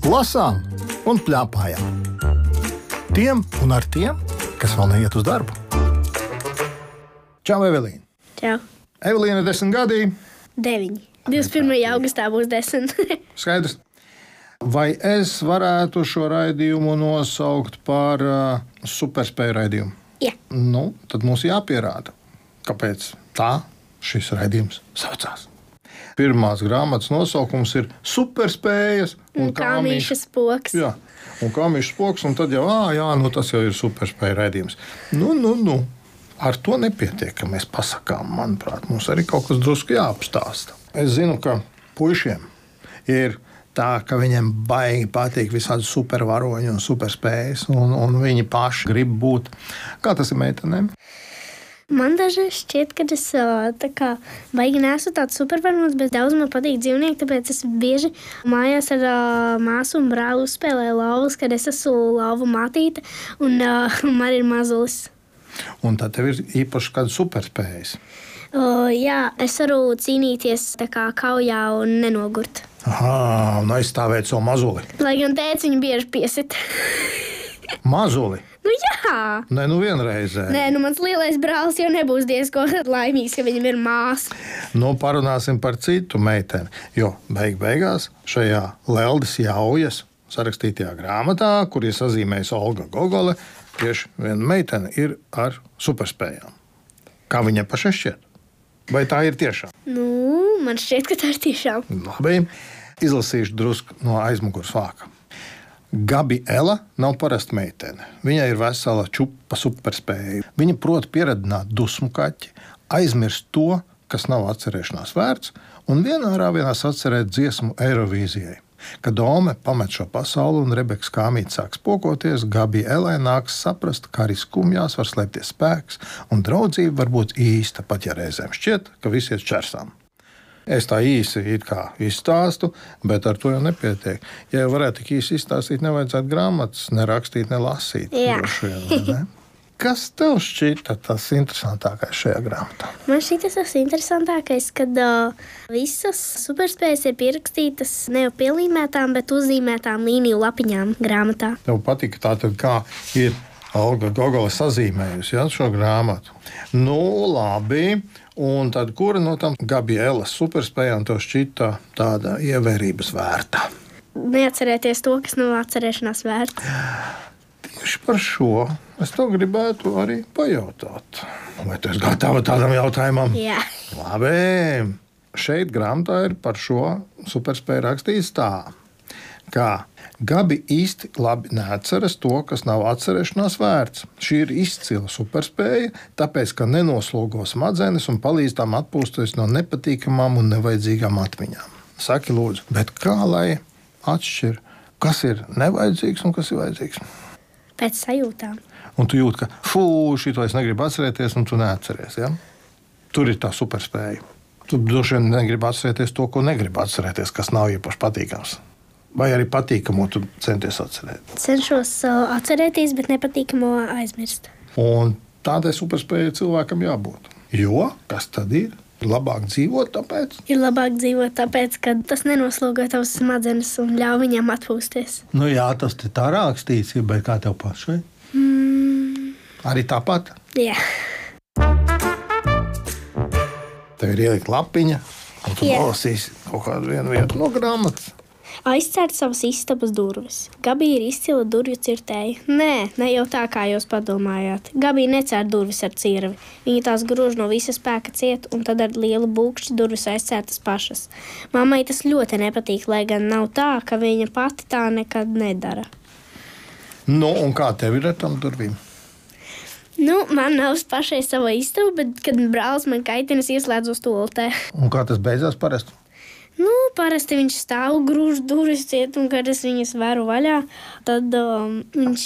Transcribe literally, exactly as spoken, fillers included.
lasām un pļāpājam. Tiem un ar tiem, kas vēl neiet uz darbu. Čau, Evelīna! Čau! Evelīna ir desmit gadī. Deviņi. divdesmit pirmajā augustā būs desmit. Skaidrs. Vai es varētu šo raidījumu nosaukt par uh, superspēju raidījumu? Jā. Nu, tad mums jāpierāda, kāpēc tā šis raidījums saucās. Pirmās grāmatas nosaukums ir Superspējas un Kāmīša spoks. Jā, un Kāmīša spoks, un tad jau, ā, jā, nu tas jau ir superspēju raidījums. Nu, nu, nu. Ar to nepietiek, ka mēs pasakām, manuprāt, mums arī kaut kas drusku jāapstāsta. Es zinu, ka puišiem ir tā, ka viņiem baigi patīk visādi supervaroņi un superspējas, un, un viņi paši grib būt. Kā tas ir meitenēm? Man dažreiz šķiet, ka es tā kā baigi neesmu tāds supervaronis, bet daudz man patīk dzīvnieki, tāpēc es bieži mājās ar uh, māsu un brāli uzspēlēju lauvas, kad es esmu lauvu matīte un uh, man ir mazulis. Un tad tev ir īpaši kāda superspējas. Uh, jā, es varu cīnīties tā kā kaujā un nenogurt. Aha, un aizstāvēt savu mazuli. Lai gan tēvs viņu bieži piesit. Mazuli? Nu jā! Nē, nu vienreizē. Nē, nu mans lielais brālis jau nebūs diezko laimīgs, ka viņam ir māsa. Nu, parunāsim par citu meiteni, jo beig beigās šajā Leldes Jaujas sarakstītajā grāmatā, kur ir sazīmējusi Olga Gogole, tieši viena meitene ir ar superspējām. Kā viņai pašai šķiet? Vai tā ir tiešām? Nu, man šķiet, ka tā ir tiešām. Labi, izlasīšu drusku no aizmugures vāka. Gabriela nav parasta meitene. Viņai ir vesela čupa superspēja. Viņa prot pieradināt dusmu kaķi, aizmirst to, kas nav atcerēšanās vērts, un vienā rāvienās atcerēt dziesmu Eirovīzijai. Kad Dome pamet šo pasauli un Rebeka Kāmīte sāk spokoties, Gabrielai nāks saprast, ka arī skumjās var slēpties spēks, un draudzība var būt īsta, pat ja reizēm šķiet, ka visi iet čersām. Es tā īsi it kā izstāstu, bet ar to jau nepietiek. Ja jau varētu tik īsi izstāstīt, nevajadzētu grāmatas nerakstīt, nelasīt. Jā. Droši, ne? Kas tev šķita tas interesantākais šajā grāmatā? Man šķiet tas interesantākais, kad uh, visas superspējas ir pierakstītas ne jau pielīmētām, bet uzzīmētām līniju lapiņām grāmatā. Tev patika tātad, kā ir Olga Gogole sazīmējusi, ja, šo grāmatu. Nu, labi. Un tad, kura no tām Gabrielas superspējām tev šķita tāda ievērības vērta? Neatcerēties to, kas nav atcerēšanās vērts. Tieši par šo es tev gribētu arī pajautāt. Vai tu esi gatava tādam jautājumam? Jā. Labi. Šeit grāmatā ir par šo superspēju rakstīts tā, ka Gabi īsti labi neatceras to, kas nav atcerēšanās vērts. Šī ir izcila superspēja, tāpēc, ka nenoslogo smadzenes un palīdz tām atpūsties no nepatīkamām un nevajadzīgām atmiņām. Saki, lūdzu, bet kā lai atšķir, kas ir nevajadzīgs un kas ir vajadzīgs? Pēc sajūtām. Un tu jūti, ka fū, šito es negribu atcerēties, un tu neatceries, ja? Tur ir tā superspēja. Tu droši vien negribi atcerēties to, ko negribi atcerēties, kas nav īpaši patīkams. Vai arī patīkamo tu centies atcerēt? Cenšos uh, atcerēties, bet nepatīkamo aizmirst. Un tādai superspējai cilvēkam jābūt. Jo, kas tad ir? Labāk dzīvot tāpēc? Ir labāk dzīvot tāpēc, ka tas nenoslogo tavas smadzenes un ļauj viņam atpūsties. Nu jā, tas te tā rakstīts, bet kā tev pašai? Mm. Arī tāpat? Jā. Tev ir ielikt lapiņa, un tu Jā. nolasīsi kaut kādu vienu vietu no grāmatas. Aizcērt savas istabas durvis. Gabi ir izcila durvju cirtēja. Nē, ne jau tā, kā jūs padomājāt. Gabi necēr durvis ar cirvi. Viņa tās grūž no visa spēka ciet, un tad ar lielu būkšķi durvis aizcērtas pašas. Mammai tas ļoti nepatīk, lai gan nav tā, ka viņa pati tā nekad nedara. Nu, un kā tev ir ar tam durvīm? Nu, man nav pašai sava istaba, bet, kad brālis man kaitina, es ieslēdzos toltē. Un kā tas beidzās parasti? Nu, parasti viņš stāv grūž durvis ciet, un kad es viņas varu vaļā, tad um, viņš